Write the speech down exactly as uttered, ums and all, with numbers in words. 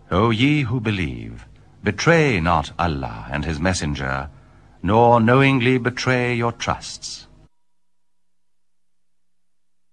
O ye who believe, betray not Allah and his messenger, nor knowingly betray your trusts.